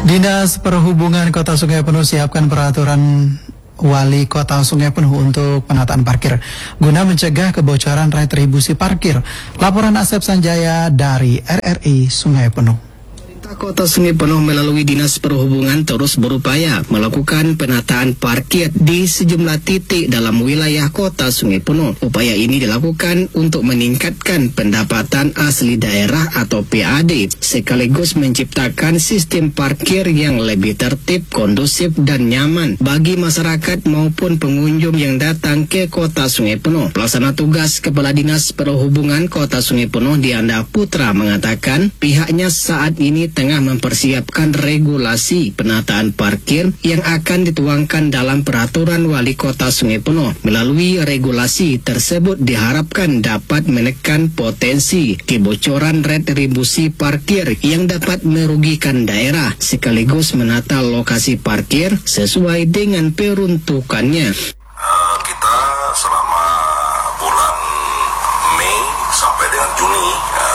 Dinas Perhubungan Kota Sungai Penuh siapkan peraturan Wali Kota Sungai Penuh untuk penataan parkir guna mencegah kebocoran retribusi parkir. Laporan Asep Sanjaya dari RRI Sungai Penuh. Kota Sungai Penuh melalui Dinas Perhubungan terus berupaya melakukan penataan parkir di sejumlah titik dalam wilayah Kota Sungai Penuh. Upaya ini dilakukan untuk meningkatkan pendapatan asli daerah atau PAD, sekaligus menciptakan sistem parkir yang lebih tertib, kondusif, dan nyaman bagi masyarakat maupun pengunjung yang datang ke Kota Sungai Penuh. Pelaksana tugas Kepala Dinas Perhubungan Kota Sungai Penuh Dianda Putra mengatakan pihaknya saat ini tengah mempersiapkan regulasi penataan parkir yang akan dituangkan dalam peraturan Wali Kota Sungai Penuh. Melalui regulasi tersebut diharapkan dapat menekan potensi kebocoran retribusi parkir yang dapat merugikan daerah, sekaligus menata lokasi parkir sesuai dengan peruntukannya. Kita selama bulan Mei sampai dengan Juni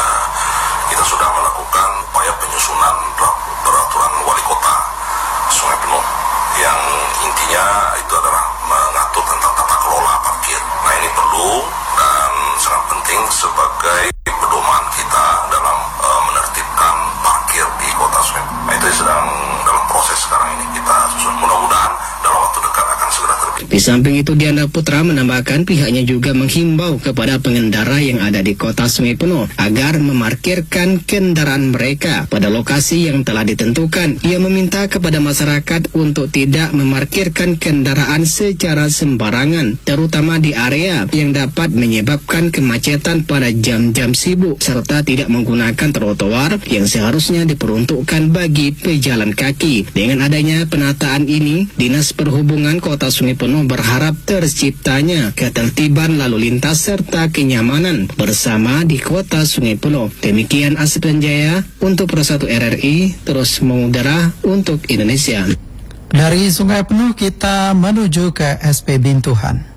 kita sudah melakukan upaya penyusunan peraturan Wali Kota Sungai Penuh yang intinya itu adalah mengatur tentang tata kelola parkir. Nah, ini perlu dan sangat penting sebagai pedoman kita dalam menertibkan parkir di Kota Sungai Penuh. Nah, itu sedang dalam proses sekarang ini kita susun. Mudah-mudahan dalam waktu dekat akan segera terbit. Di samping itu, Dianda Putra menambahkan pihaknya juga menghimbau kepada pengendara yang ada di Kota Sungai Penuh agar memarkirkan kendaraan mereka pada lokasi yang telah ditentukan. Ia meminta kepada masyarakat untuk tidak memarkirkan kendaraan secara sembarangan, terutama di area yang dapat menyebabkan kemacetan pada jam-jam sibuk, serta tidak menggunakan trotoar yang seharusnya diperuntukkan bagi pejalan kaki. Dengan adanya penataan ini, Dinas Perhubungan Kota Sungai Penuh berharap terciptanya ketertiban lalu lintas serta kenyamanan bersama di Kota Sungai Penuh. Demikian Asep Sanjaya untuk Pro1 RRI, terus mengudara untuk Indonesia. Dari Sungai Penuh kita menuju ke SP Bintuhan.